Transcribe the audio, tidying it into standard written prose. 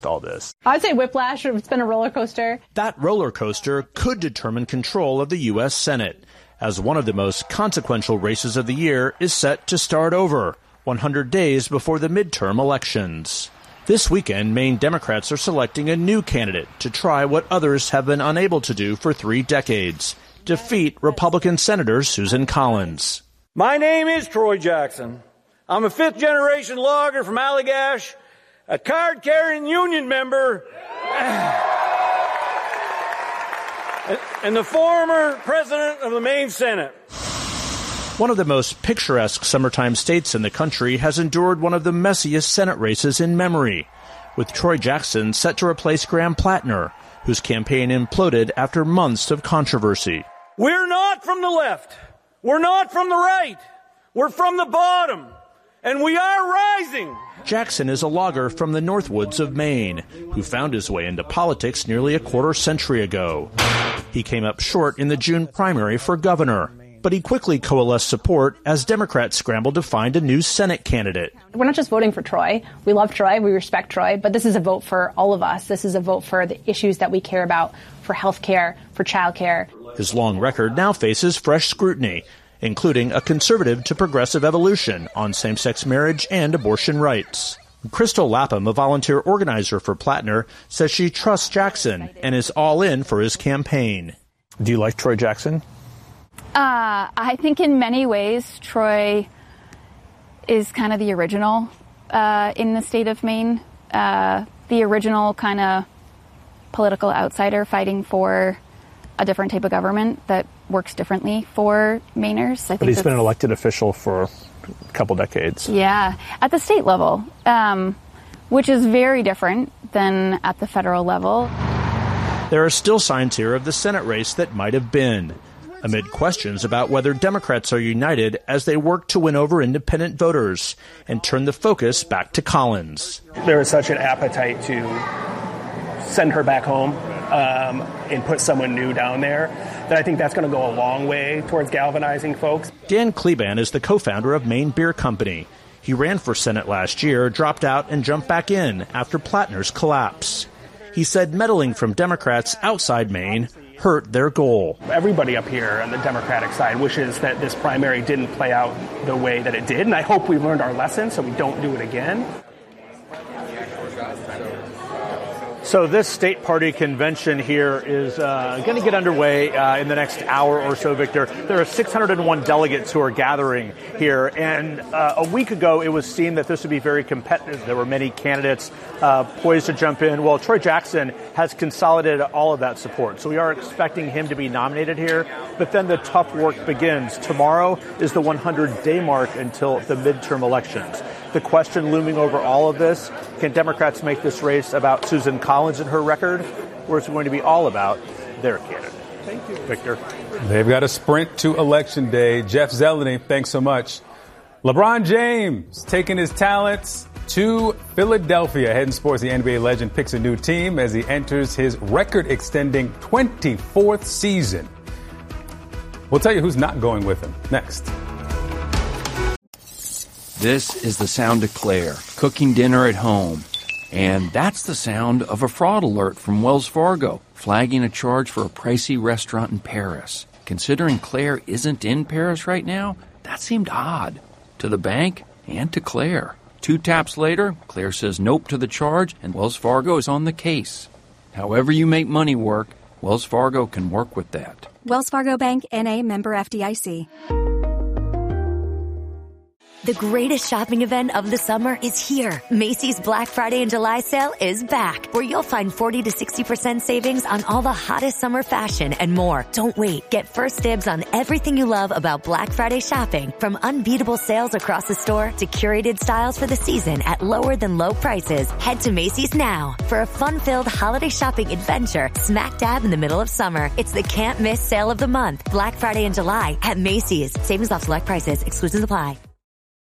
all this. I'd say whiplash. It's been a roller coaster. That roller coaster could determine control of the U.S. Senate, as one of the most consequential races of the year is set to start over 100 days before the midterm elections. This weekend, Maine Democrats are selecting a new candidate to try what others have been unable to do for 3 decades, defeat Republican Senator Susan Collins. My name is Troy Jackson. I'm a 5th-generation logger from Allagash, a card-carrying union member, and the former president of the Maine Senate. One of the most picturesque summertime states in the country has endured one of the messiest Senate races in memory, with Troy Jackson set to replace Graham Plattner, whose campaign imploded after months of controversy. We're not from the left. We're not from the right. We're from the bottom. And we are rising. Jackson is a logger from the Northwoods of Maine, who found his way into politics nearly a quarter century ago. He came up short in the June primary for governor, but he quickly coalesced support as Democrats scrambled to find a new Senate candidate. We're not just voting for Troy. We love Troy. We respect Troy. But this is a vote for all of us. This is a vote for the issues that we care about, for health care, for child care. His long record now faces fresh scrutiny, including a conservative to progressive evolution on same-sex marriage and abortion rights. Crystal Lapham, a volunteer organizer for Plattner, says she trusts Jackson and is all in for his campaign. Do you like Troy Jackson? I think in many ways Troy is kind of the original in the state of Maine, the original kind of political outsider fighting for a different type of government that works differently for Mainers. But he's been an elected official for a couple decades. Yeah, at the state level, which is very different than at the federal level. There are still signs here of the Senate race that might have been, amid questions about whether Democrats are united as they work to win over independent voters and turn the focus back to Collins. There is such an appetite to send her back home and put someone new down there that I think that's going to go a long way towards galvanizing folks. Dan Kleban is the co-founder of Maine Beer Company. He ran for Senate last year, dropped out, and jumped back in after Plattner's collapse. He said meddling from Democrats outside Maine hurt their goal. Everybody up here on the Democratic side wishes that this primary didn't play out the way that it did, and I hope we've learned our lesson so we don't do it again. So this state party convention here is going to get underway in the next hour or so, Victor. There are 601 delegates who are gathering here, and a week ago it was seen that this would be very competitive. There were many candidates poised to jump in. Well, Troy Jackson has consolidated all of that support, so we are expecting him to be nominated here, but then the tough work begins. Tomorrow is the 100-day mark until the midterm elections. The question looming over all of this, can Democrats make this race about Susan Collins and her record, or is it going to be all about their candidate? Thank you, Victor. They've got a sprint to Election Day. Jeff Zeleny, thanks so much. LeBron James taking his talents to Philadelphia. Head in Sports, the NBA legend picks a new team as he enters his record-extending 24th season. We'll tell you who's not going with him next. This is the sound of Claire, cooking dinner at home. And that's the sound of a fraud alert from Wells Fargo, flagging a charge for a pricey restaurant in Paris. Considering Claire isn't in Paris right now, that seemed odd. To the bank and to Claire. 2 taps later, Claire says nope to the charge, and Wells Fargo is on the case. However you make money work, Wells Fargo can work with that. Wells Fargo Bank, N.A., member FDIC. The greatest shopping event of the summer is here. Macy's Black Friday and July sale is back, where you'll find 40 to 60% savings on all the hottest summer fashion and more. Don't wait. Get first dibs on everything you love about Black Friday shopping, from unbeatable sales across the store to curated styles for the season at lower than low prices. Head to Macy's now for a fun-filled holiday shopping adventure smack dab in the middle of summer. It's the can't miss sale of the month. Black Friday and July at Macy's. Savings off select prices. Exclusions apply.